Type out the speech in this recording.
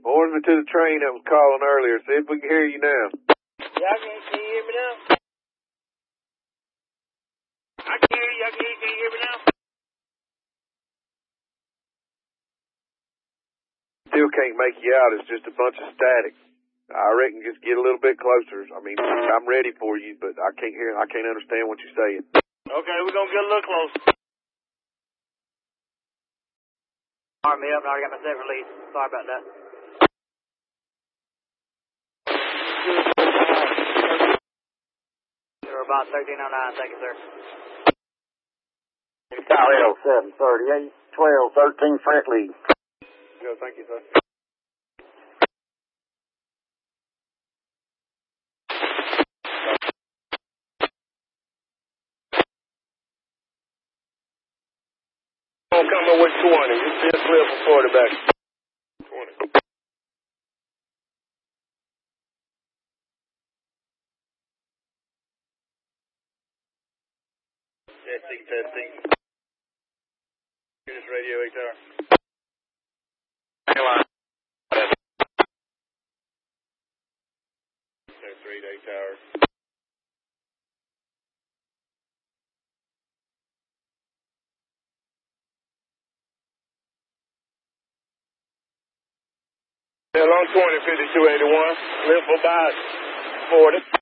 Order me to the train that was calling earlier. See if we can hear you now. Yeah, can you hear me now? I can hear you. Can you hear me now? Still can't make you out. It's just a bunch of static. I reckon just get a little bit closer. I mean, I'm ready for you, but I can't hear. I can't understand what you're saying. Okay, we're gonna get a little closer. Arm me up. I already got my second release. Sorry about that. You're about 1309. Thank you, sir. Kyle 738, 12, 13, front lead. Go, thank you, sir. Coming with 20. You see a clear for 40 back. 20. Testing. This radio 8 tower. Hang on. 3 8 tower. Long 20, 5281. Live for about 40.